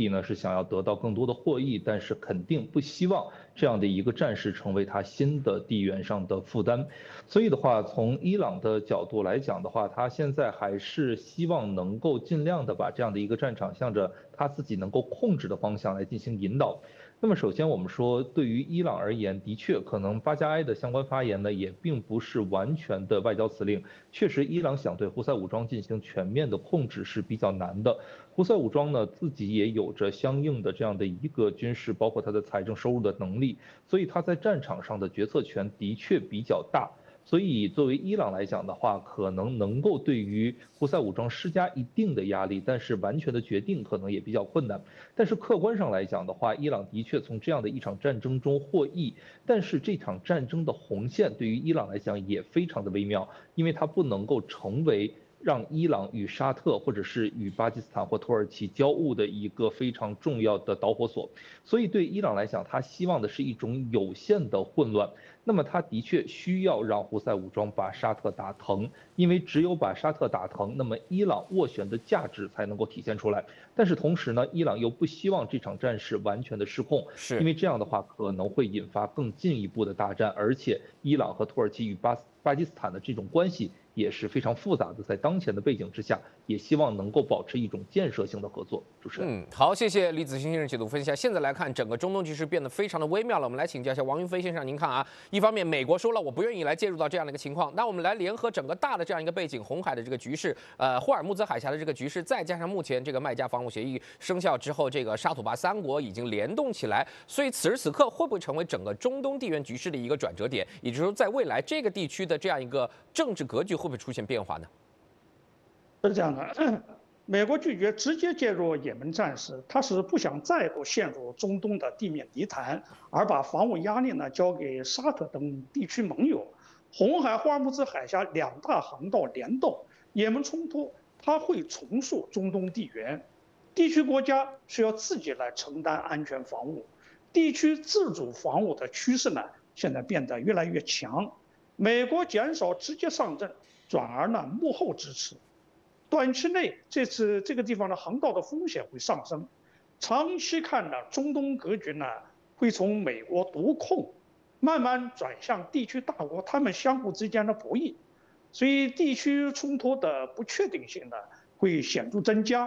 的呢是想要得到更多的获益，但是肯定不希望这样的一个战事成为他新的地缘上的负担。所以的话，从伊朗的角度来讲的话，他现在还是希望能够尽量的把这样的一个战场向着他自己能够控制的方向来进行引导。那么首先我们说，对于伊朗而言，的确可能巴加埃的相关发言呢，也并不是完全的外交辞令。确实，伊朗想对胡塞武装进行全面的控制是比较难的。胡塞武装呢，自己也有着相应的这样的一个军事，包括它的财政收入的能力，所以它在战场上的决策权的确比较大。所以，作为伊朗来讲的话，可能够对于胡塞武装施加一定的压力，但是完全的决定可能也比较困难。但是客观上来讲的话，伊朗的确从这样的一场战争中获益，但是这场战争的红线对于伊朗来讲也非常的微妙，因为它不能够成为让伊朗与沙特或者是与巴基斯坦或土耳其交恶的一个非常重要的导火索。所以对伊朗来讲，他希望的是一种有限的混乱。那么他的确需要让胡塞武装把沙特打疼，因为只有把沙特打疼，那么伊朗斡旋的价值才能够体现出来。但是同时呢，伊朗又不希望这场战事完全的失控，因是。 为这样的话可能会引发更进一步的大战，而且伊朗和土耳其与巴基斯坦的这种关系也是非常复杂的，在当前的背景之下，也希望能够保持一种建设性的合作。主持人， 好，谢谢李子欣先生解读分析。现在来看，整个中东局势变得非常的微妙了。我们来请教一下王云飞先生，您看啊，一方面美国说了我不愿意来介入到这样的一个情况，那我们来联合整个大的这样一个背景，红海的这个局势，霍尔木兹海峡的这个局势，再加上目前这个麦加防务协议生效之后，这个沙土巴三国已经联动起来，所以此时此刻会不会成为整个中东地缘局势的一个转折点？也就是说，在未来这个地区的这样一个政治格局会不会出现变化呢？ 是这样的，美国拒绝直接介入也门战事，他是不想再度陷入中东的地面泥潭，而把防务压力呢交给沙特等地区盟友。红海、霍尔木兹海峡两大航道联动，也门冲突它会重塑中东地缘，地区国家需要自己来承担安全防务，地区自主防务的趋势呢现在变得越来越强。美国减少直接上阵，转而呢幕后支持。短期内，这个地方的航道的风险会上升，长期看呢，中东格局呢会从美国独控，慢慢转向地区大国他们相互之间的博弈，所以地区冲突的不确定性呢会显著增加。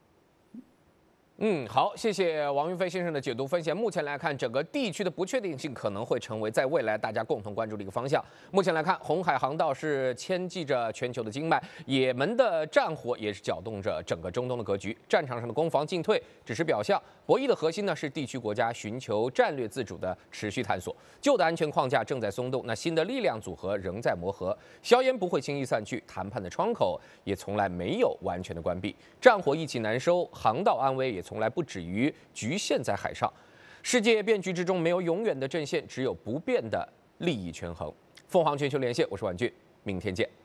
好，谢谢王云飞先生的解读分析。目前来看，整个地区的不确定性可能会成为在未来大家共同关注的一个方向。目前来看，红海航道是牵系着全球的经脉，也门的战火也是搅动着整个中东的格局。战场上的攻防进退只是表象，博弈的核心呢是地区国家寻求战略自主的持续探索。旧的安全框架正在松动，那新的力量组合仍在磨合。硝烟不会轻易散去，谈判的窗口也从来没有完全的关闭。战火意气难收，航道安危也从来不止于局限在海上。世界变局之中，没有永远的阵线，只有不变的利益权衡。凤凰全球连线，我是婉俊，明天见。